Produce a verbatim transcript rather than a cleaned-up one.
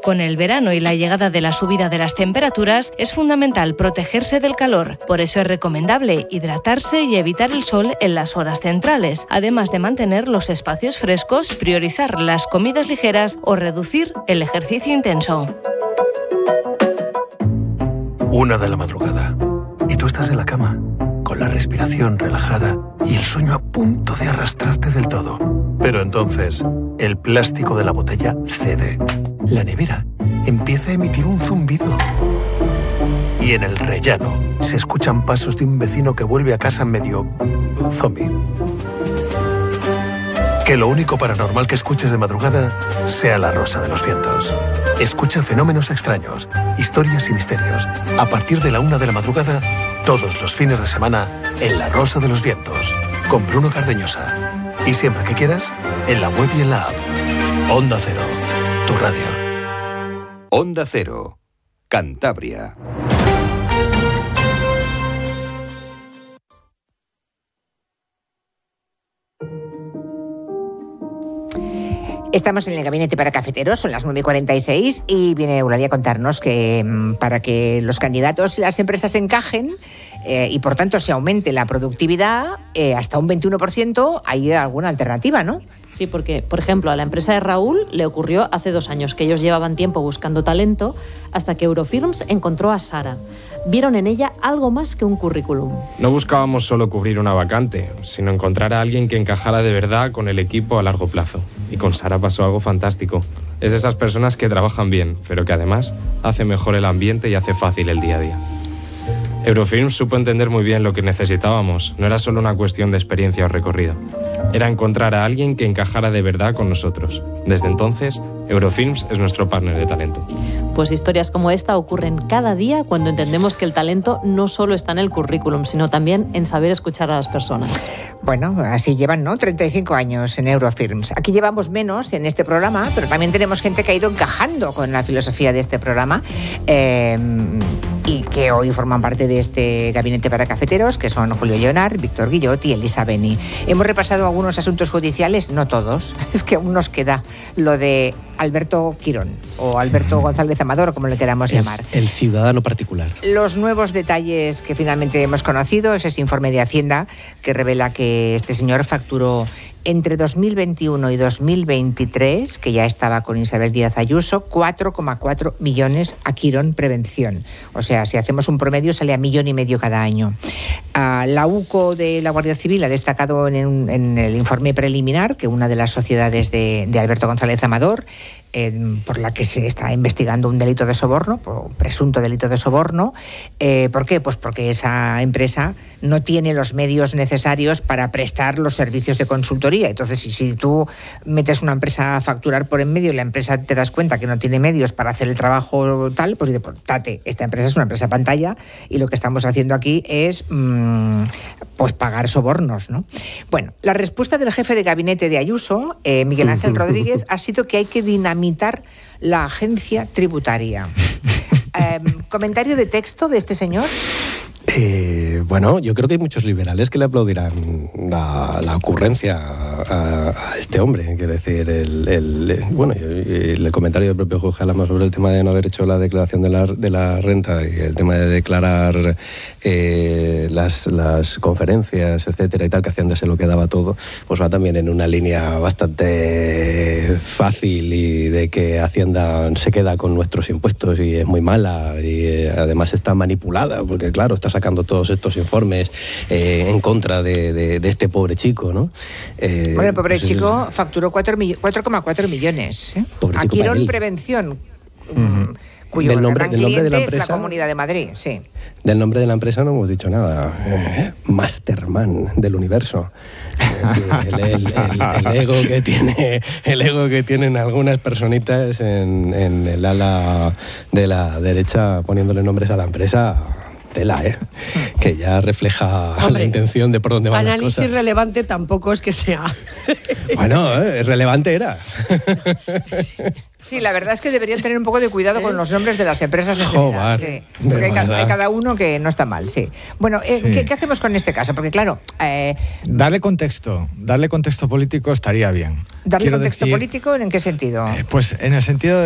Con el verano y la llegada de la subida de las temperaturas, es fundamental protegerse del calor. Por eso es recomendable hidratarse y evitar el sol en las horas centrales, además de mantener los espacios frescos, priorizar las comidas ligeras o reducir el ejercicio intenso. Una de la madrugada, y tú estás en la cama, con la respiración relajada y el sueño a punto de arrastrarte del todo. Pero entonces, el plástico de la botella cede. La nevera empieza a emitir un zumbido. Y en el rellano se escuchan pasos de un vecino que vuelve a casa medio zombie. Que lo único paranormal que escuches de madrugada sea la rosa de los vientos. Escucha fenómenos extraños, historias y misterios. A partir de la una de la madrugada, todos los fines de semana, en La Rosa de los Vientos, con Bruno Cardeñosa. Y siempre que quieras, en la web y en la app. Onda Cero, tu radio. Onda Cero, Cantabria. Estamos en el gabinete para cafeteros, son las nueve y cuarenta y seis y viene Eulalia a contarnos que para que los candidatos y las empresas encajen eh, y por tanto se aumente la productividad eh, hasta un veintiuno por ciento, hay alguna alternativa, ¿no? Sí, porque, por ejemplo, a la empresa de Raúl le ocurrió hace dos años que ellos llevaban tiempo buscando talento hasta que Eurofirms encontró a Sara. Vieron en ella algo más que un currículum. No buscábamos solo cubrir una vacante, sino encontrar a alguien que encajara de verdad con el equipo a largo plazo. Y con Sara pasó algo fantástico. Es de esas personas que trabajan bien, pero que además hace mejor el ambiente y hace fácil el día a día. Eurofirms supo entender muy bien lo que necesitábamos. No era solo una cuestión de experiencia o recorrido. Era encontrar a alguien que encajara de verdad con nosotros. Desde entonces, Eurofirms es nuestro partner de talento. Pues historias como esta ocurren cada día cuando entendemos que el talento no solo está en el currículum, sino también en saber escuchar a las personas. Bueno, así llevan, ¿no? treinta y cinco años en Eurofirms. Aquí llevamos menos en este programa, pero también tenemos gente que ha ido encajando con la filosofía de este programa eh, y que hoy forman parte de este gabinete para cafeteros, que son Julio Leonard, Víctor Guillot y Elisa Beni. Hemos repasado algunos asuntos judiciales, no todos, es que aún nos queda lo de Alberto Quirón o Alberto González Amador, como le queramos el, llamar. El ciudadano particular. Los nuevos detalles que finalmente hemos conocido es ese informe de Hacienda que revela que este señor facturó entre dos mil veintiuno y dos mil veintitrés, que ya estaba con Isabel Díaz Ayuso, cuatro coma cuatro millones a Quirón Prevención. O sea, si hacemos un promedio sale a millón y medio cada año. Uh, la UCO de la Guardia Civil ha destacado en, un, en el informe preliminar que una de las sociedades de, de Alberto González Amador, eh, por la que se está investigando un delito de soborno, por presunto delito de soborno. Eh, ¿Por qué? Pues porque esa empresa no tiene los medios necesarios para prestar los servicios de consultoría. Entonces, si, si tú metes una empresa a facturar por en medio y la empresa te das cuenta que no tiene medios para hacer el trabajo tal, pues dices, pues, tate, esta empresa es una empresa pantalla y lo que estamos haciendo aquí es mmm, pues pagar sobornos, ¿no? Bueno, la respuesta del jefe de gabinete de Ayuso, eh, Miguel Ángel Rodríguez, ha sido que hay que dinamitar la agencia tributaria. eh, ¿Comentario de texto de este señor? Eh, bueno, yo creo que hay muchos liberales que le aplaudirán la, la ocurrencia a, a este hombre. Quiero decir, el, el, bueno, el, el comentario del propio Jorge Alama sobre el tema de no haber hecho la declaración de la, de la renta y el tema de declarar eh, las, las conferencias, etcétera, y tal, que Hacienda se lo quedaba todo, pues va también en una línea bastante fácil y de que Hacienda se queda con nuestros impuestos y es muy mala y eh, además está manipulada, porque claro, está sacando todos estos informes eh, en contra de, de, de este pobre chico, ¿no? Eh, bueno, el pobre pues chico es... facturó cuatro coma cuatro millones. ¿eh? A Quirón Prevención, uh-huh. cuyo del nombre, del nombre de la empresa, es la Comunidad de Madrid, sí. Del nombre de la empresa no hemos dicho nada. Eh, Masterman del universo. El, el, el, el ego que tiene, el ego que tienen algunas personitas en, en el ala de la derecha poniéndole nombres a la empresa. Tela, ¿eh? Que ya refleja Hombre, la intención de por dónde van las cosas. Análisis relevante tampoco es que sea. Bueno, eh, relevante era. Sí, la verdad es que deberían tener un poco de cuidado con los nombres de las empresas en general. Sí, porque hay, hay cada uno que no está mal, sí. Bueno, eh, sí. ¿qué, ¿qué hacemos con este caso? Porque claro... Eh, darle contexto, darle contexto político estaría bien. ¿Darle Quiero contexto decir, político en qué sentido? Eh, pues en el sentido